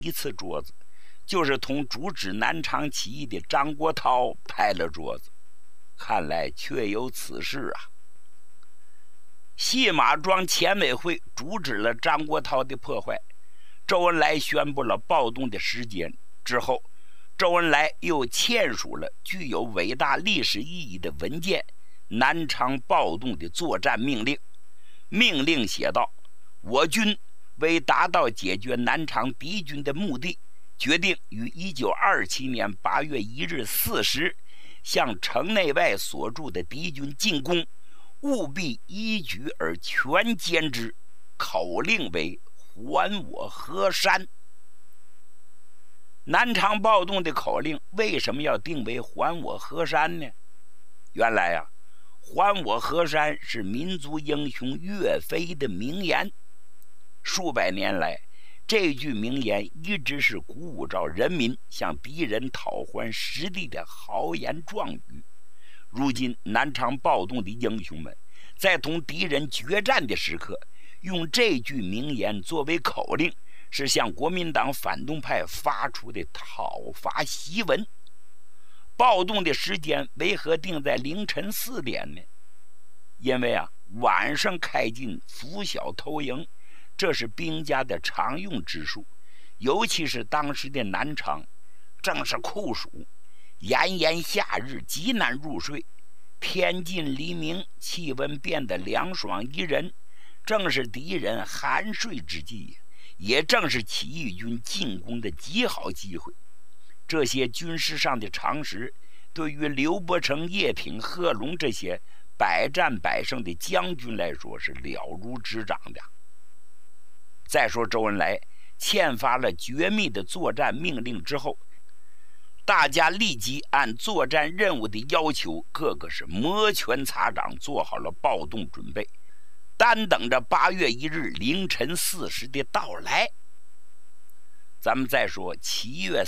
一次桌子，就是同主旨南昌起义的张国焘拍了桌子。看来确有此事啊！戏马庄前委会阻止了张国焘的破坏，周恩来宣布了暴动的时间之后，周恩来又签署了具有伟大历史意义的文件《南昌暴动的作战命令》。命令写道：我军为达到解决南昌敌军的目的，决定于1927年8月1日4时向城内外所驻的敌军进攻，务必一举而全歼之。口令为还我河山。南昌暴动的口令为什么要定为还我河山呢？原来啊，还我河山是民族英雄岳飞的名言。数百年来，这句名言一直是鼓舞着人民向敌人讨还失地的豪言壮语。如今南昌暴动的英雄们在同敌人决战的时刻，用这句名言作为口令，是向国民党反动派发出的讨伐檄文。暴动的时间为何定在凌晨4点呢？因为晚上开进拂晓偷营，这是兵家的常用之术。尤其是当时的南昌正是酷暑，炎炎夏日，极难入睡。天近黎明，气温变得凉爽宜人，正是敌人酣睡之际，也正是起义军进攻的极好机会。这些军事上的常识，对于刘伯承、叶挺、贺龙这些百战百胜的将军来说是了如指掌的。再说周恩来签发了绝密的作战命令之后，大家立即按作战任务的要求，个个是摩拳擦掌，做好了暴动准备，单等着8月1日凌晨4时的到来。咱们再说7月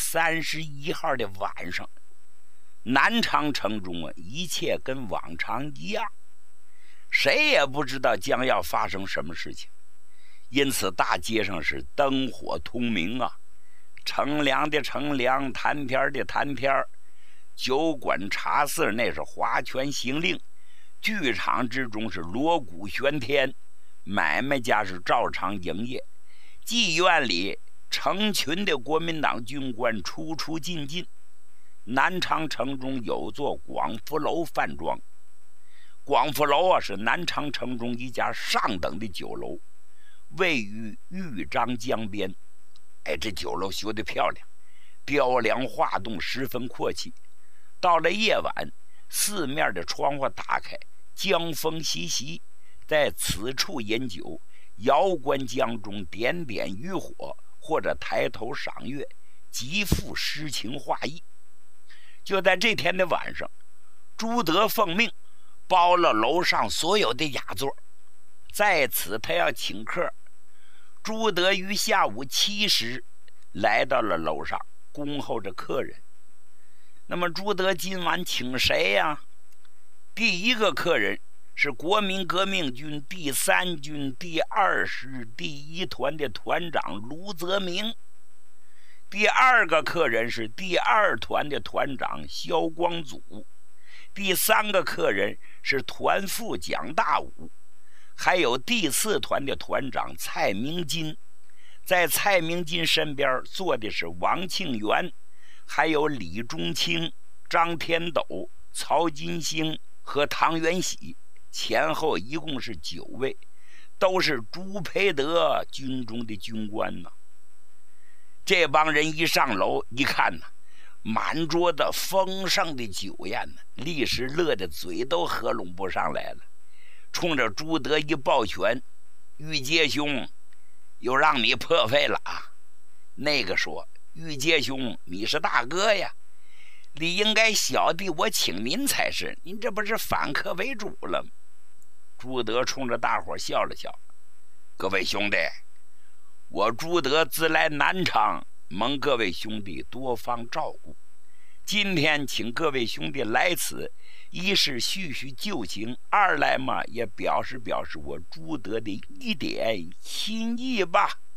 31号的晚上，南昌城中一切跟往常一样，谁也不知道将要发生什么事情，因此大街上是灯火通明啊，乘凉的乘凉，谈天的谈天，酒馆茶肆那是划拳行令，剧场之中是锣鼓喧天，买卖家是照常营业，妓院里成群的国民党军官出出进进。南昌城中有座广福楼饭庄，广福楼是南昌城中一家上等的酒楼，位于豫章江边。这酒楼修得漂亮，雕梁画栋，十分阔气。到了夜晚，四面的窗户打开，江风习习，在此处饮酒，遥观江中点点渔火，或者抬头赏月，极富诗情画意。就在这天的晚上，朱德奉命包了楼上所有的雅座，在此他要请客。朱德于下午7时来到了楼上，恭候着客人。那么朱德今晚请谁呀？第一个客人是国民革命军第3军第2师第1团的团长卢泽明。第二个客人是第2团的团长萧光祖。第3个客人是团副蒋大武。还有第4团的团长蔡明金，在蔡明金身边坐的是王庆元，还有李中清、张天斗、曹金星和唐元喜，前后一共是9位，都是朱培德军中的军官呢。这帮人一上楼一看呢，满桌的丰盛的酒宴呢，立时乐得嘴都合拢不上来了。冲着朱德一抱拳：“玉阶兄，又让你破费了啊！”那个说：“玉阶兄，你是大哥呀，理应该小弟我请您才是，您这不是反客为主了吗？”朱德冲着大伙笑了笑：“各位兄弟，我朱德自来南昌，蒙各位兄弟多方照顾，今天请各位兄弟来此，一是叙叙旧情，二来嘛也表示表示我朱德的一点心意吧。”